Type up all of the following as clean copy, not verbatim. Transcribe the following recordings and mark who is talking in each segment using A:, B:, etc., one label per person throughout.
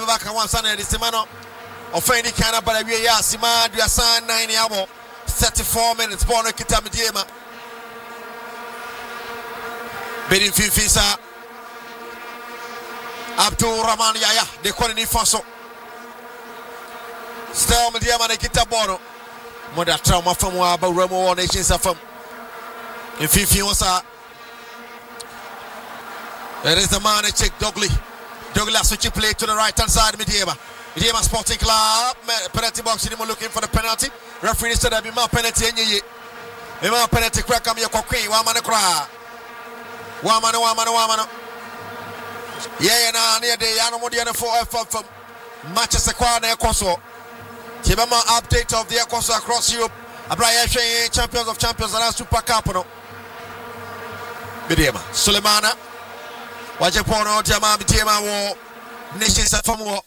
A: back and once and the Simano offending Canada, but we are Sima, you are signed 9 hours, 34 minutes, born a Kitamidema. Benin Fifisa Abdul Rahman Yaya, they call it Faso. Still, Mediama Kitaboro. Mother trauma from Waba Remo Nations of them. In Fifiosa, there is the man check Douglas which play to the right hand side. Mediama Sporting Club, penalty box, looking for the penalty. Referee said there be more penalty. More penalty crack on your coquille, Wamana cry. Wamano. Yeah, near the Yanamodiana for matches acquired near Kosovo. Kibama update of the Kosovo across Europe. Abraya champions of champions and Super Cup. Bidiama Sulemana Wajapono Jama Bidiama War Nations of War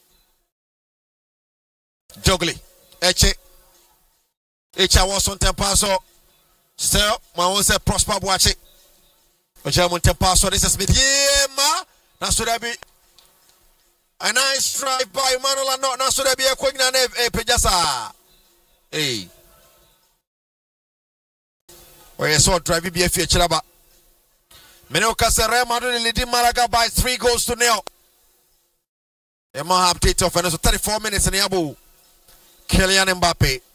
A: Jogli Echa was on Tempaso. Still, my own said Prosper Watching. German Tempaso, this is Bidiama. Now should there be a nice drive by Manuel and not should there be a quick Pejasa. Hey. Where you saw driving be a feature about Menoka Real Madrid leading Malaga by 3 goals to 0. A more update of another 34 minutes in the Abu. Kylian Mbappe.